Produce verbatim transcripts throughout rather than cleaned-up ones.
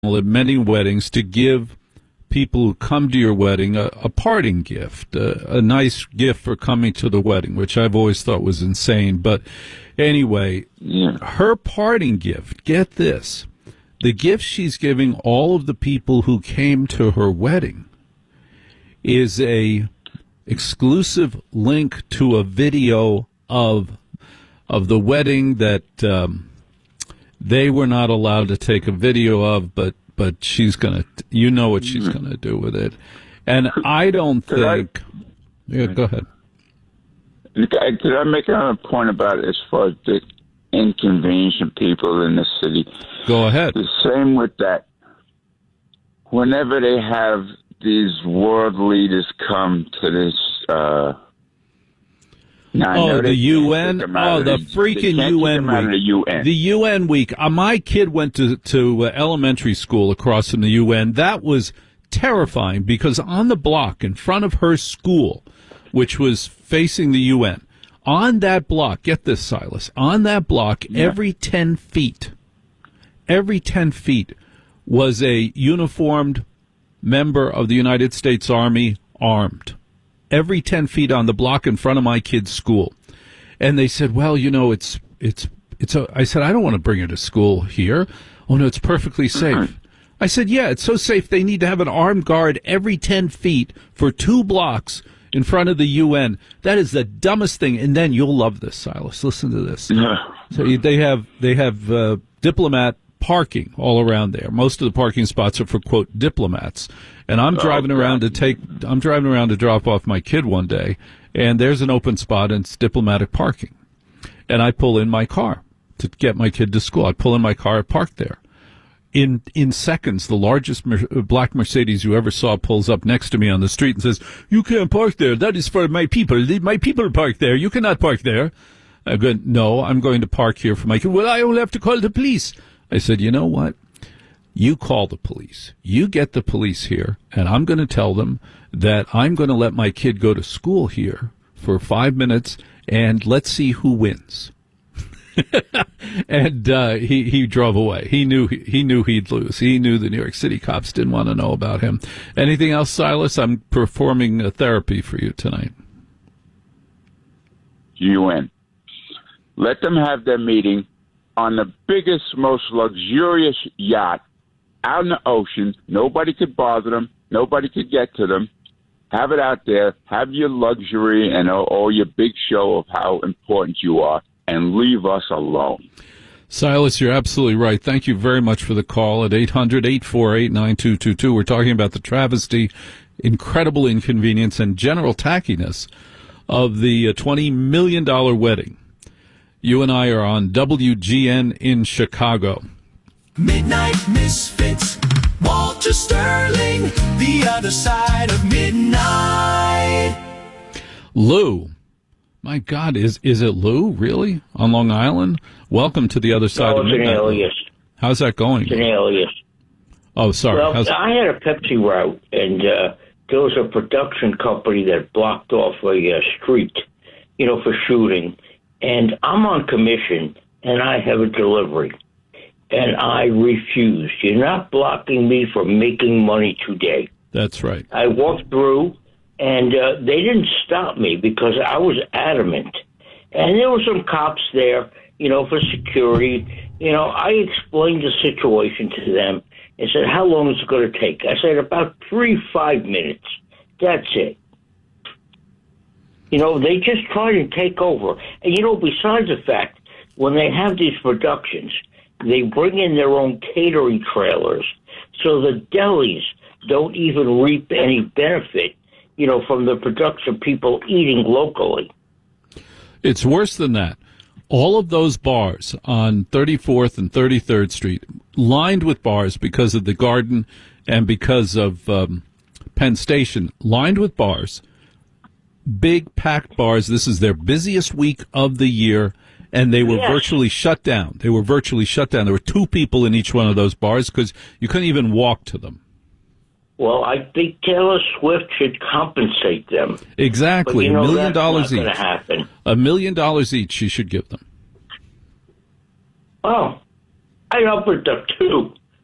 at many weddings to give people who come to your wedding a, a parting gift, a, a nice gift for coming to the wedding, which I've always thought was insane. But anyway, yeah. her parting gift, get this, the gift she's giving all of the people who came to her wedding is a exclusive link to a video of of the wedding that um, they were not allowed to take a video of, but but she's gonna, you know what she's gonna do with it, and I don't think. I, yeah, go ahead. Did I make a point about it as far as the inconveniencing people in the city? Go ahead. The same with that. Whenever they have these world leaders come to this, uh, oh, the U N. Oh, the freaking U N week. The U N. The U N week. Uh, my kid went to to uh, elementary school across from the U N. That was terrifying because on the block in front of her school, which was facing the U N, on that block, get this, Silas, on that block, yeah. every ten feet, every ten feet was a uniformed member of the United States Army armed. Every ten feet on the block in front of my kid's school. And they said, well, you know, it's, it's, it's, a, I said, I don't want to bring her to school here. Oh, no, it's perfectly safe. I said, yeah, it's so safe they need to have an armed guard every ten feet for two blocks in front of the U N. That is the dumbest thing. And then you'll love this, Silas. Listen to this. Yeah. So they have, they have, uh, diplomat parking all around there. Most of the parking spots are for, quote, diplomats. And I'm driving oh, around to take, I'm driving around to drop off my kid one day, and there's an open spot, and it's diplomatic parking. And I pull in my car to get my kid to school. I pull in my car, parked there. In in seconds, the largest mer- black Mercedes you ever saw pulls up next to me on the street and says, you can't park there. That is for my people. My people park there. You cannot park there. I go, no, I'm going to park here for my kid. Well, I will have to call the police. I said, you know what? You call the police. You get the police here, and I'm going to tell them that I'm going to let my kid go to school here for five minutes, and let's see who wins. and uh, he he drove away. He knew he, he knew he'd lose. He knew the New York City cops didn't want to know about him. Anything else, Silas? I'm performing a therapy for you tonight. U N. Let them have their meeting on the biggest, most luxurious yacht out in the ocean. Nobody could bother them. Nobody could get to them. Have it out there. Have your luxury and all, all your big show of how important you are, and leave us alone. Silas, you're absolutely right. Thank you very much for the call at eight hundred, eight four eight, nine two two two. We're talking about the travesty, incredible inconvenience, and general tackiness of the twenty million dollars wedding. You and I are on W G N in Chicago. Midnight Misfits, Walter Sterling, the other side of midnight. Lou, my God, is is it Lou, really, on Long Island? Welcome to the other side no, of midnight. It's an alias. How's that going? It's an alias. Oh, sorry. Well, How's... I had a Pepsi route, and uh, there was a production company that blocked off a uh, street, you know, for shooting. And I'm on commission, and I have a delivery. And I refused. You're not blocking me from making money today. That's right. I walked through, and uh, they didn't stop me because I was adamant. And there were some cops there, you know, for security. You know, I explained the situation to them and said, how long is it going to take? I said, about three, five minutes. That's it. You know, they just try to take over. And, you know, besides the fact, when they have these productions, they bring in their own catering trailers, so the delis don't even reap any benefit, you know, from the production people eating locally. It's worse than that. All of those bars on thirty-fourth and thirty-third Street, lined with bars because of the Garden and because of um, Penn Station, lined with bars, big packed bars. This is their busiest week of the year, and they were yes. virtually shut down. They were virtually shut down. There were two people in each one of those bars because you couldn't even walk to them. Well, I think Taylor Swift should compensate them. Exactly. But, you know, a million dollars each. Happen. A million dollars each she should give them. Oh, I offered them two.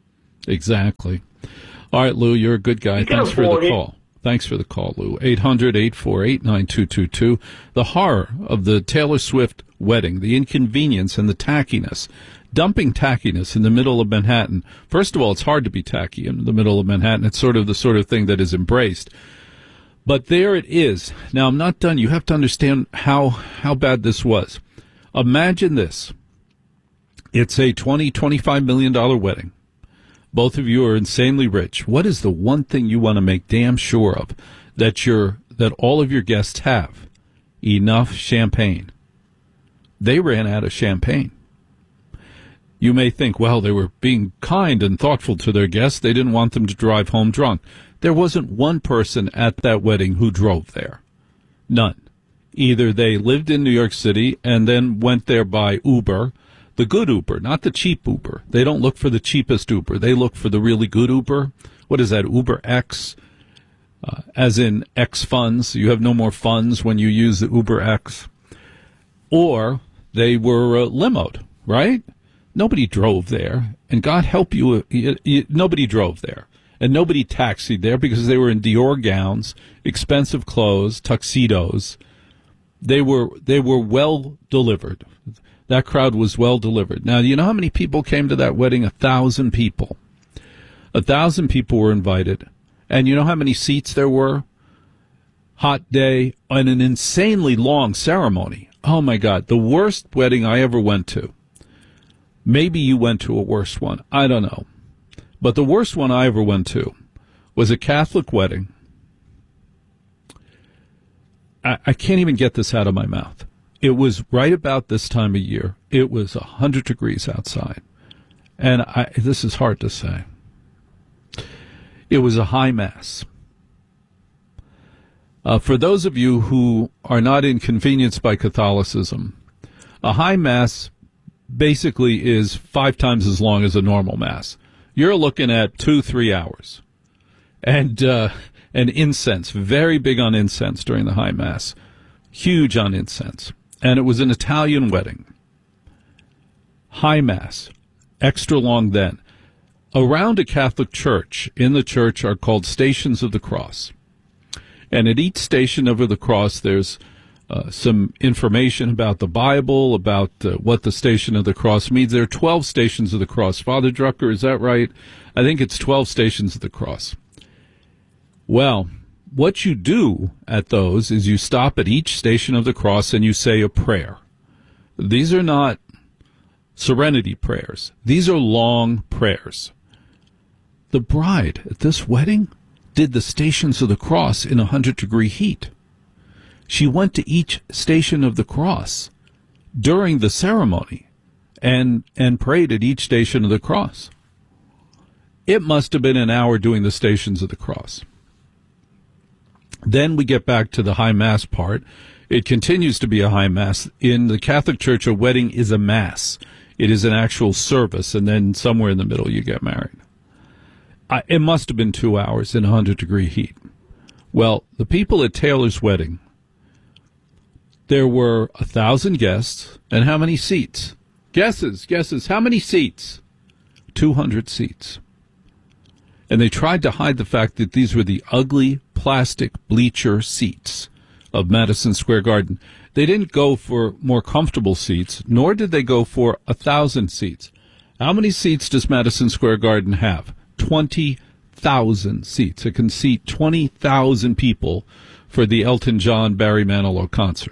Exactly. All right, Lou, you're a good guy. You can Thanks for afford the it. call. Thanks for the call, Lou. eight hundred, eight four eight, nine two two two. The horror of the Taylor Swift wedding, the inconvenience and the tackiness. Dumping tackiness in the middle of Manhattan. First of all, it's hard to be tacky in the middle of Manhattan. It's sort of the sort of thing that is embraced. But there it is. Now, I'm not done. You have to understand how, how bad this was. Imagine this. It's a twenty, twenty-five million dollars wedding. Both of you are insanely rich. What is the one thing you want to make damn sure of that you're, that all of your guests have? Enough champagne. They ran out of champagne. You may think, well, they were being kind and thoughtful to their guests. They didn't want them to drive home drunk. There wasn't one person at that wedding who drove there. None. Either they lived in New York City and then went there by Uber, the good Uber, not the cheap Uber. They don't look for the cheapest Uber. They look for the really good Uber. What is that, Uber X? Uh, as in X funds. You have no more funds when you use the Uber X. Or they were uh, limoed, right? Nobody drove there, and God help you, uh, you, you, nobody drove there. And nobody taxied there because they were in Dior gowns, expensive clothes, tuxedos. They were they were well delivered. That crowd was well delivered. Now, you know how many people came to that wedding? A thousand people. A thousand people were invited. And you know how many seats there were? Hot day and an insanely long ceremony. Oh, my God. The worst wedding I ever went to. Maybe you went to a worse one. I don't know. But the worst one I ever went to was a Catholic wedding. I, I can't even get this out of my mouth. It was right about this time of year. It was one hundred degrees outside. And I, this is hard to say. It was a high mass. Uh, for those of you who are not inconvenienced by Catholicism, a high mass basically is five times as long as a normal mass. You're looking at two, three hours. And, uh, and incense, very big on incense during the high mass. Huge on incense. And it was an Italian wedding. High mass. Extra long then. Around a Catholic church, in the church, are called Stations of the Cross. And at each station of the cross, there's uh, some information about the Bible, about uh, what the Station of the Cross means. There are twelve Stations of the Cross. Father Drucker, is that right? I think it's twelve Stations of the Cross. Well, what you do at those is you stop at each Station of the Cross and you say a prayer. These are not serenity prayers. These are long prayers. The bride at this wedding did the Stations of the Cross in one hundred degree heat. She went to each Station of the Cross during the ceremony and and prayed at each Station of the Cross. It must have been an hour doing the Stations of the Cross. Then we get back to the high mass part. It continues to be a high mass. In the Catholic Church, a wedding is a mass. It is an actual service, and then somewhere in the middle you get married. I, it must have been two hours in one hundred degree heat. Well, the people at Taylor's wedding, there were a thousand guests, and how many seats? Guesses, guesses. How many seats? two hundred seats. And they tried to hide the fact that these were the ugly plastic bleacher seats of Madison Square Garden. They didn't go for more comfortable seats, nor did they go for a thousand seats. How many seats does Madison Square Garden have? twenty thousand seats. It can seat twenty thousand people for the Elton John, Barry Manilow concert.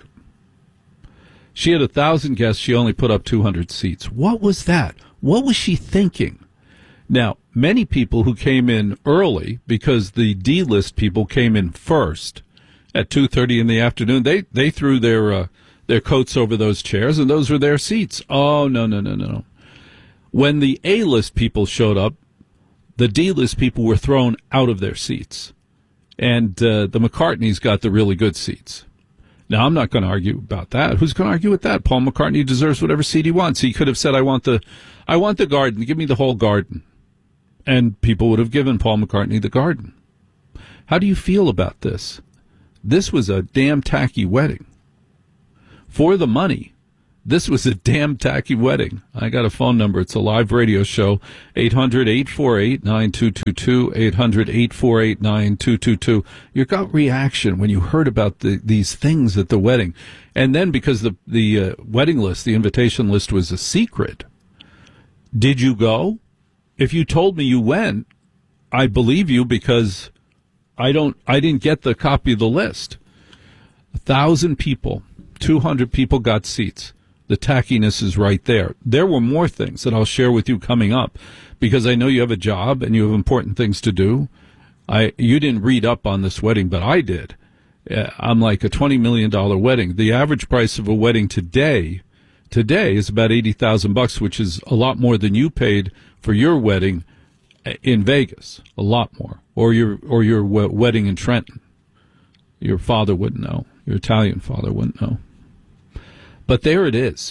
She had a thousand guests. She only put up two hundred seats. What was that? What was she thinking? Now, many people who came in early, because the D-list people came in first at two thirty in the afternoon, they, they threw their uh, their coats over those chairs, and those were their seats. Oh, no, no, no, no. When the A-list people showed up, the D-list people were thrown out of their seats. And uh, the McCartneys got the really good seats. Now, I'm not going to argue about that. Who's going to argue with that? Paul McCartney deserves whatever seat he wants. He could have said, I want the, I want the garden. Give me the whole garden. And people would have given Paul McCartney the garden. How do you feel about this? This was a damn tacky wedding. For the money, This was a damn tacky wedding. I got a phone number. It's a live radio show, eight hundred, eight four eight, nine two two two, eight hundred, eight four eight, nine two two two. Your gut reaction when you heard about the, these things at the wedding. And then because the, the uh, wedding list, the invitation list was a secret, did you go? If you told me you went, I believe you because I don't, I didn't get the copy of the list. A thousand people, two hundred people got seats. The tackiness is right there. There were more things that I'll share with you coming up because I know you have a job and you have important things to do. I, you didn't read up on this wedding, but I did. Uh, I'm like a twenty million dollars wedding. The average price of a wedding today, today is about eighty thousand bucks, which is a lot more than you paid for your wedding in Vegas. A lot more. Or your, or your wedding in Trenton. Your father wouldn't know. Your Italian father wouldn't know. But there it is.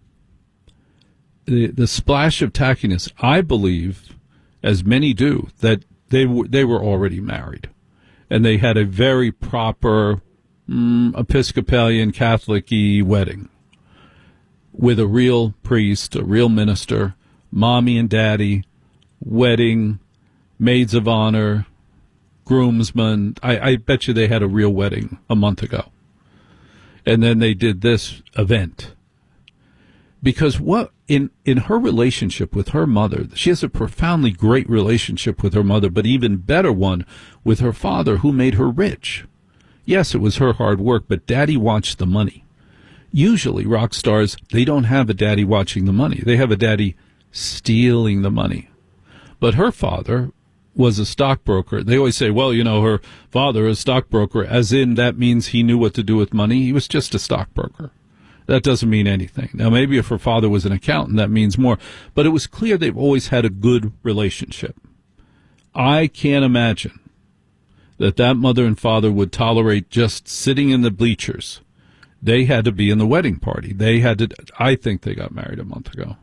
The the splash of tackiness. I believe, as many do, that they were they were already married, and they had a very proper mm, Episcopalian Catholic-y wedding with a real priest, a real minister, mommy and daddy, wedding, maids of honor, groomsmen. I, I bet you they had a real wedding a month ago. And then they did this event. Because what in, in her relationship with her mother, she has a profoundly great relationship with her mother, but even better one with her father who made her rich. Yes, it was her hard work, but daddy watched the money. Usually rock stars, they don't have a daddy watching the money. They have a daddy stealing the money. But her father was a stockbroker. They always say, well, you know, her father is a stockbroker, as in that means he knew what to do with money. He was just a stockbroker. That doesn't mean anything. Now, maybe if her father was an accountant, that means more. But it was clear they've always had a good relationship. I can't imagine that that mother and father would tolerate just sitting in the bleachers. They had to be in the wedding party. They had to, I think they got married a month ago.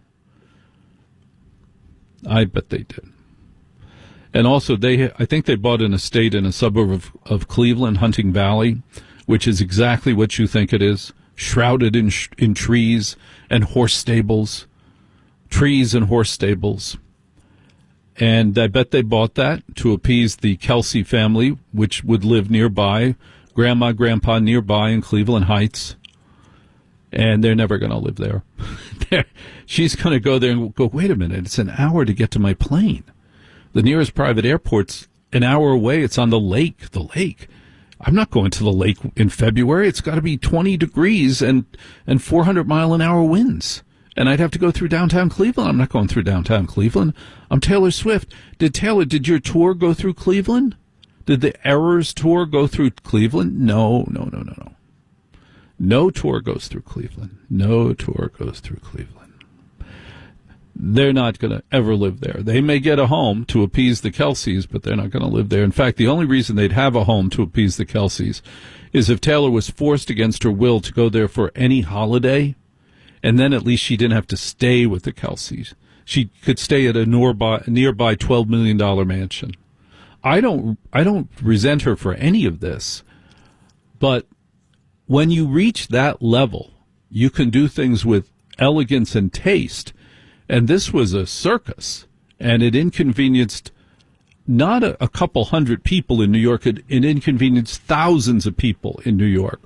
I bet they did. And also, they I think they bought an estate in a suburb of, of Cleveland, Hunting Valley, which is exactly what you think it is, shrouded in in trees and horse stables, trees and horse stables. And I bet they bought that to appease the Kelsey family, which would live nearby, grandma, grandpa nearby in Cleveland Heights. And they're never going to live there. She's going to go there and go, wait a minute, it's an hour to get to my plane. The nearest private airport's an hour away. It's on the lake. The lake. I'm not going to the lake in February. It's got to be twenty degrees and, and four hundred mile an hour winds. And I'd have to go through downtown Cleveland. I'm not going through downtown Cleveland. I'm Taylor Swift. Did Taylor, did your tour go through Cleveland? Did the Errors tour go through Cleveland? No, no, no, no, no. No tour goes through Cleveland. No tour goes through Cleveland. They're not going to ever live there. They may get a home to appease the Kelseys, but they're not going to live there. In fact, the only reason they'd have a home to appease the Kelseys is if Taylor was forced against her will to go there for any holiday, and then at least she didn't have to stay with the Kelseys. She could stay at a nearby, nearby twelve million dollars mansion. I don't, I don't resent her for any of this, but when you reach that level, you can do things with elegance and taste. And this was a circus, and it inconvenienced not a, a couple hundred people in New York, it, it inconvenienced thousands of people in New York.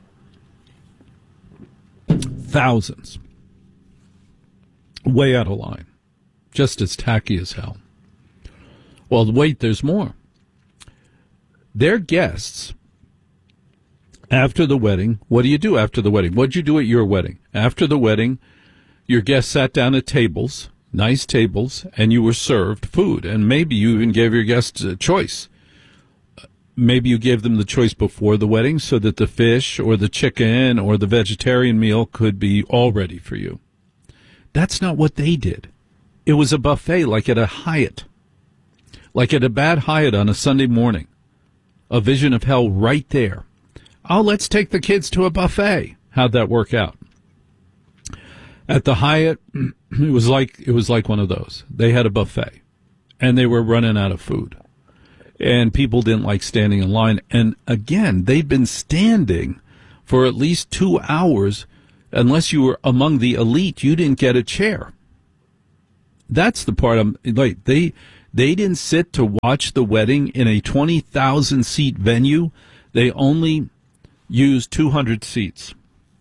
Thousands. Way out of line. Just as tacky as hell. Well, wait, there's more. Their guests, after the wedding, what do you do after the wedding? What did you do at your wedding? After the wedding, your guests sat down at tables, nice tables, and you were served food. And maybe you even gave your guests a choice. Maybe you gave them the choice before the wedding so that the fish or the chicken or the vegetarian meal could be all ready for you. That's not what they did. It was a buffet like at a Hyatt, like at a bad Hyatt on a Sunday morning. A vision of hell right there. Oh, let's take the kids to a buffet. How'd that work out? At the Hyatt, it was like it was like one of those. They had a buffet, and they were running out of food, and people didn't like standing in line. And again, they'd been standing for at least two hours unless you were among the elite, you didn't get a chair. That's the part I'm like, they, they didn't sit to watch the wedding in a twenty thousand seat venue. They only used two hundred seats.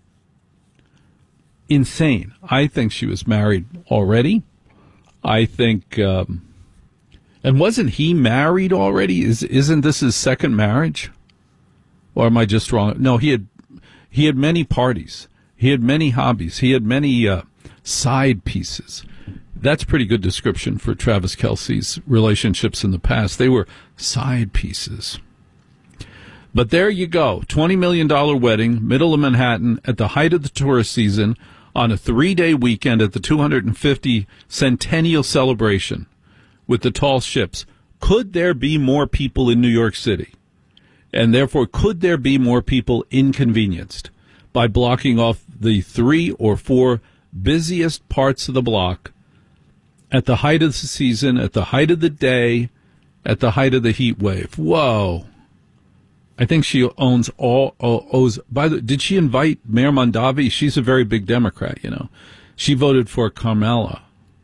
Insane. I think she was married already. I think, um, and wasn't he married already? Is, isn't this his second marriage? Or am I just wrong? No, he had, he had many parties. He had many hobbies. He had many, uh, side pieces. That's a pretty good description for Travis Kelce's relationships in the past. They were side pieces. But there you go. twenty million dollars wedding, middle of Manhattan, at the height of the tourist season, on a three-day weekend at the two hundred fifty centennial celebration with the tall ships. Could there be more people in New York City? And therefore, could there be more people inconvenienced by blocking off the three or four busiest parts of the block at the height of the season, at the height of the day, at the height of the heat wave? Whoa. I think she owns all, owes, by the, did she invite Mayor Mondavi? She's a very big Democrat, you know. She voted for Carmela.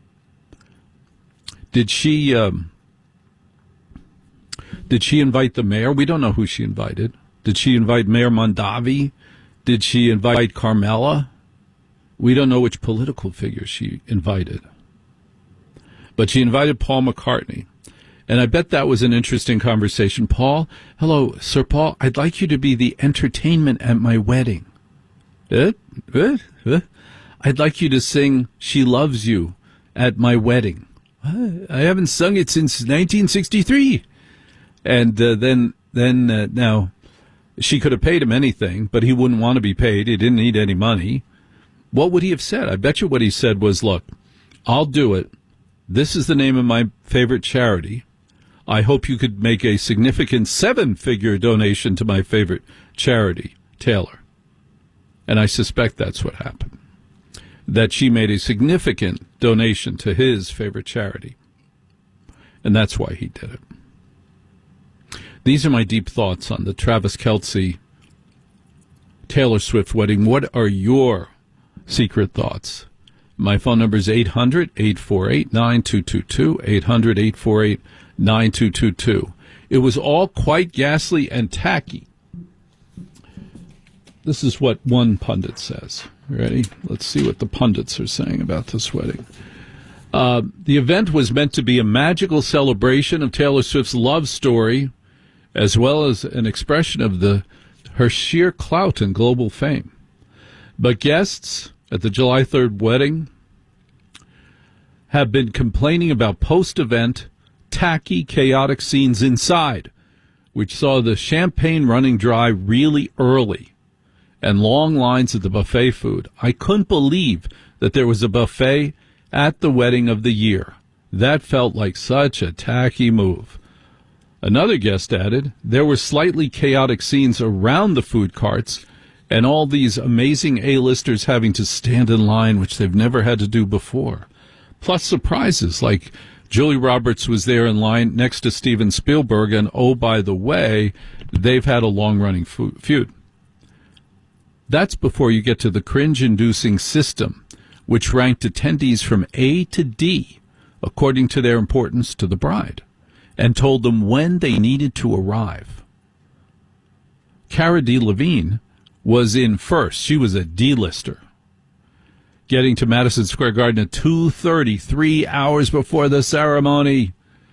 Did she, um, did she invite the mayor? We don't know who she invited. Did she invite Mayor Mondavi? Did she invite Carmela? We don't know which political figure she invited. But she invited Paul McCartney. And I bet that was an interesting conversation. Paul, hello, Sir Paul, I'd like you to be the entertainment at my wedding. Eh? Eh? Eh? I'd like you to sing She Loves You at my wedding. I haven't sung it since nineteen sixty-three. And uh, then, then uh, now, she could have paid him anything, but he wouldn't want to be paid. He didn't need any money. What would he have said? I bet you what he said was, look, I'll do it. This is the name of my favorite charity. I hope you could make a significant seven-figure donation to my favorite charity, Taylor. And I suspect that's what happened, that she made a significant donation to his favorite charity. And that's why he did it. These are my deep thoughts on the Travis Kelce Taylor Swift wedding. What are your secret thoughts? My phone number is eight hundred, eight four eight, nine two two two, eight hundred, eight four eight, nine two two two. It was all quite ghastly and tacky. This is what one pundit says. Ready? Let's see what the pundits are saying about this wedding. Uh, the event was meant to be a magical celebration of Taylor Swift's love story, as well as an expression of the her sheer clout and global fame. But guests at the July third wedding have been complaining about post-event tacky, chaotic scenes inside, which saw the champagne running dry really early and long lines at the buffet food. I couldn't believe that there was a buffet at the wedding of the year. That felt like such a tacky move. Another guest added, there were slightly chaotic scenes around the food carts and all these amazing A-listers having to stand in line, which they've never had to do before. Plus surprises, like Julie Roberts was there in line next to Steven Spielberg, and oh, by the way, they've had a long-running feud. That's before you get to the cringe-inducing system, which ranked attendees from A to D, according to their importance to the bride, and told them when they needed to arrive. Cara Delevingne was in first. She was a D-lister, getting to Madison Square Garden at two thirty, three hours before the ceremony.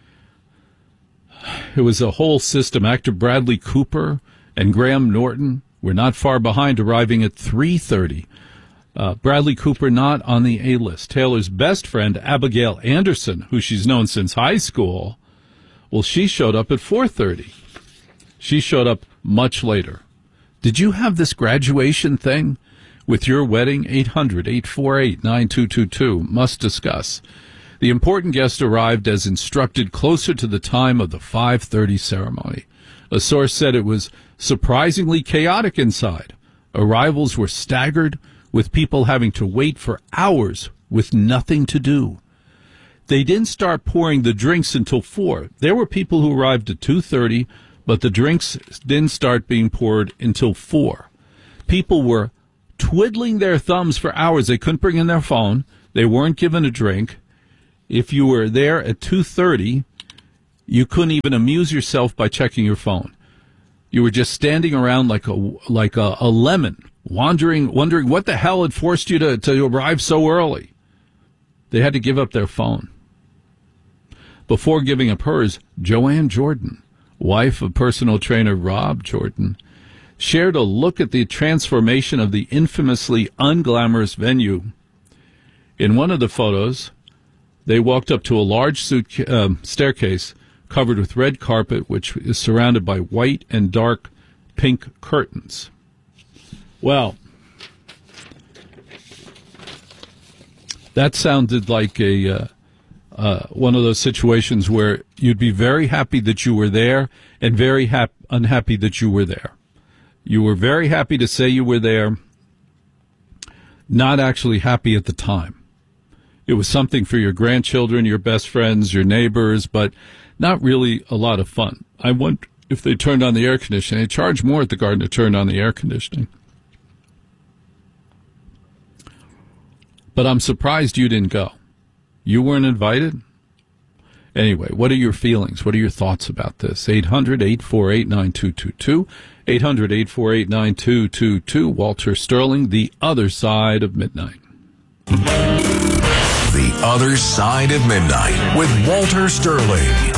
It was a whole system. Actor Bradley Cooper and Graham Norton were not far behind, arriving at three thirty. Uh, Bradley Cooper not on the A-list. Taylor's best friend, Abigail Anderson, who she's known since high school, well, she showed up at four thirty. She showed up much later. Did you have this graduation thing with your wedding? eight hundred, eight four eight, nine two two two. Must discuss. The important guest arrived as instructed closer to the time of the five thirty ceremony. A source said it was surprisingly chaotic inside. Arrivals were staggered, with people having to wait for hours with nothing to do. They didn't start pouring the drinks until four. There were people who arrived at two thirty, but the drinks didn't start being poured until four. People were twiddling their thumbs for hours. They couldn't bring in their phone. They weren't given a drink. If you were there at two thirty, you couldn't even amuse yourself by checking your phone. You were just standing around like a like a, a lemon, wandering, wondering what the hell had forced you to, to arrive so early. They had to give up their phone. Before giving up hers, Joanne Jordan, wife of personal trainer Rob Jordan, shared a look at the transformation of the infamously unglamorous venue. In one of the photos, they walked up to a large suit, uh, staircase covered with red carpet, which is surrounded by white and dark pink curtains. Well, that sounded like a uh, uh, one of those situations where you'd be very happy that you were there and very hap- unhappy that you were there. You were very happy to say you were there, not actually happy at the time. It was something for your grandchildren, your best friends, your neighbors, but not really a lot of fun. I wonder if they turned on the air conditioning. They charged more at the Garden to turn on the air conditioning. But I'm surprised you didn't go. You weren't invited? Anyway, what are your feelings? What are your thoughts about this? eight hundred, eight four eight, nine two two two. eight hundred, eight four eight, nine two two two. Walter Sterling, The Other Side of Midnight. The Other Side of Midnight with Walter Sterling.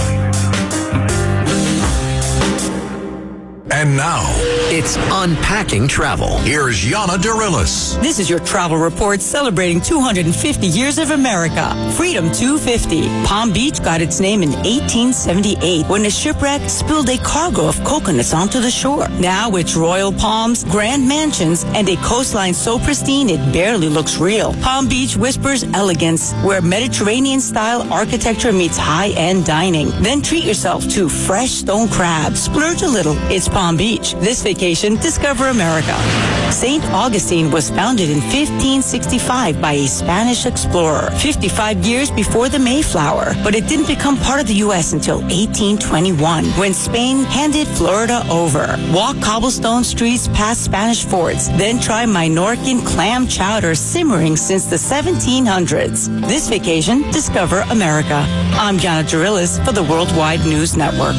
And now, it's Unpacking Travel. Here's Yana Dirilis. This is your travel report celebrating two hundred fifty years of America. Freedom two fifty. Palm Beach got its name in eighteen seventy-eight when a shipwreck spilled a cargo of coconuts onto the shore. Now it's royal palms, grand mansions, and a coastline so pristine it barely looks real. Palm Beach whispers elegance, where Mediterranean-style architecture meets high-end dining. Then treat yourself to fresh stone crabs. Splurge a little. It's Palm Beach. This vacation, discover America. Saint Augustine was founded in fifteen sixty-five by a Spanish explorer, fifty-five years before the Mayflower, but it didn't become part of the U S until eighteen twenty-one, when Spain handed Florida over. Walk cobblestone streets past Spanish forts, then try Minorcan clam chowder simmering since the seventeen hundreds. This vacation, discover America. I'm Yana Dirilis for the Worldwide News Network.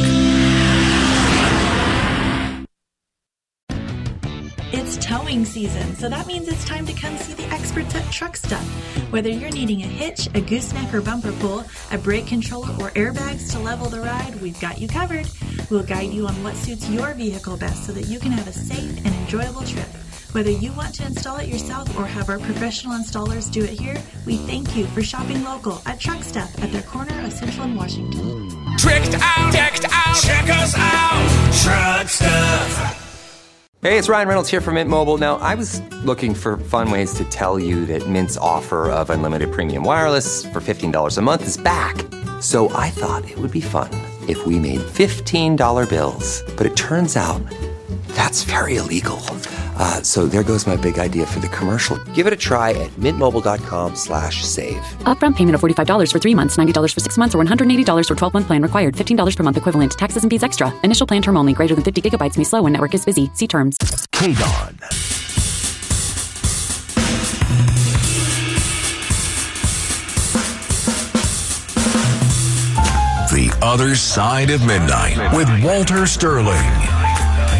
It's towing season, so that means it's time to come see the experts at Truck Stuff. Whether you're needing a hitch, a gooseneck or bumper pull, a brake controller, or airbags to level the ride, we've got you covered. We'll guide you on what suits your vehicle best so that you can have a safe and enjoyable trip. Whether you want to install it yourself or have our professional installers do it here, we thank you for shopping local at Truck Stuff at their corner of Central and Washington. Tricked out, decked out, check us out, Truck Stuff. Hey, it's Ryan Reynolds here from Mint Mobile. Now, I was looking for fun ways to tell you that Mint's offer of unlimited premium wireless for fifteen dollars a month is back. So I thought it would be fun if we made fifteen dollar bills. But it turns out that's very illegal. Uh, so there goes my big idea for the commercial. Give it a try at mintmobile.com slash save. Upfront payment of forty-five dollars for three months, ninety dollars for six months, or one hundred eighty dollars for twelve-month plan required. fifteen dollars per month equivalent. Taxes and fees extra. Initial plan term only. Greater than fifty gigabytes may slow when network is busy. See terms. K-Don. The Other Side of Midnight with Walter Sterling.